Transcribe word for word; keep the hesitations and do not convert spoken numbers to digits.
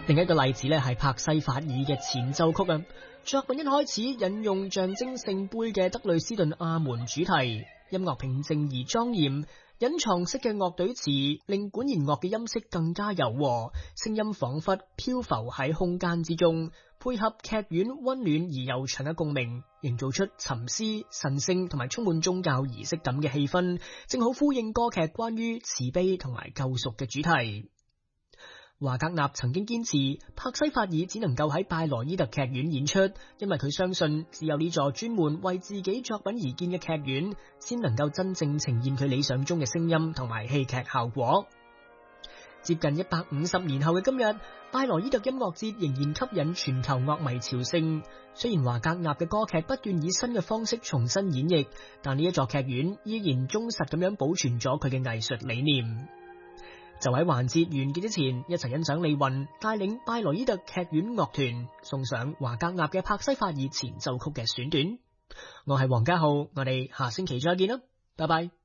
另一個例子咧係柏西法爾嘅前奏曲啊，作品一開始引用象徵聖杯嘅德累斯頓阿門主題，音樂平靜而莊嚴，隱藏式嘅樂隊詞令管弦樂嘅音色更加柔和，聲音仿佛漂浮喺空間之中，配合劇院溫暖而悠長嘅共鳴，營造出沉思、神聖同埋充滿宗教儀式感嘅氣氛，正好呼應歌劇關於慈悲同埋救贖嘅主題。華格納曾經堅持柏西法爾只能夠喺拜羅伊特劇院演出，因為佢相信只有呢座專門為自己作品而建嘅劇院，先能夠真正呈現佢理想中嘅聲音同埋戲劇效果。接近一百五十年後嘅今日，拜羅伊特音樂節仍然吸引全球樂迷朝聖。雖然華格納嘅歌劇不斷以新嘅方式重新演繹，但呢一座劇院依然忠實咁樣保存咗佢嘅藝術理念。就喺環節完結之前，一齊欣賞李雲帶領拜羅伊特劇院樂團送上華格納嘅柏西法爾前奏曲嘅選段。我係黃家浩，我哋下星期再見啦，拜拜。